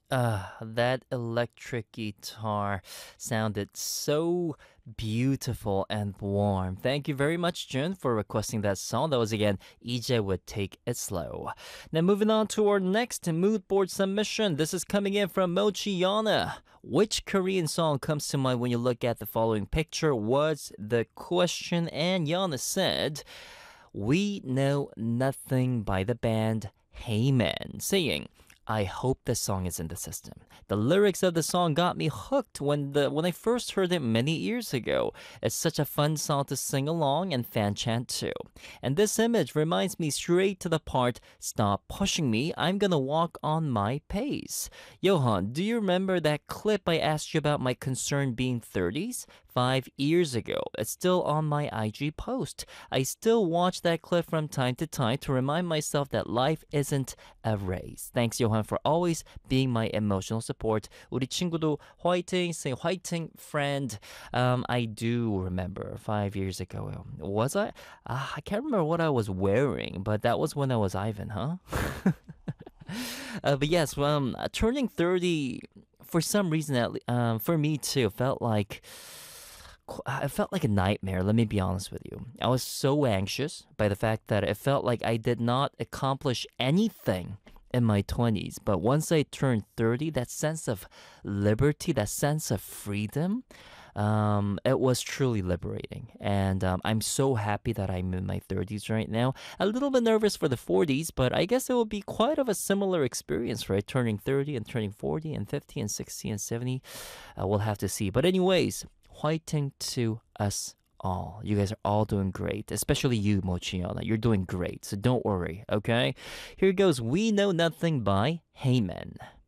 That electric guitar sounded so beautiful and warm. Thank you very much, Jun, for requesting that song. That was again EJ would Take It Slow. Now moving on to our next mood board submission. This is coming in from Mochiana. Which Korean song comes to mind when you look at the following picture? Was the question, and Yana said, "We Know Nothing" by the band Heyman, saying, "I hope the song is in the system. The lyrics of the song got me hooked when I first heard it many years ago. It's such a fun song to sing along and fan chant to. And this image reminds me straight to the part, 'Stop pushing me, I'm gonna walk on my pace.' Johan, do you remember that clip I asked you about my concern being 30s? 5 years ago. It's still on my IG post. I still watch that clip from time to time to remind myself that life isn't a race. Thanks, Johan, for always being my emotional support. 우리 친구도 화이팅, say 화이팅, friend. I do remember 5 years ago. Was I? I can't remember what I was wearing, but that was when I was Ivan, huh? But yes, turning 30, for some reason, for me too, it felt like a nightmare, let me be honest with you. I was so anxious by the fact that it felt like I did not accomplish anything in my 20s. But once I turned 30, that sense of liberty, that sense of freedom, it was truly liberating. And I'm so happy that I'm in my 30s right now. A little bit nervous for the 40s, but I guess it will be quite of a similar experience, right? Turning 30 and turning 40 and 50 and 60 and 70. We'll have to see. But anyways, 화이팅 to us all. You guys are all doing great, especially you, Mochiana. You're doing great, so don't worry, okay? Here goes We Know Nothing by Heyman.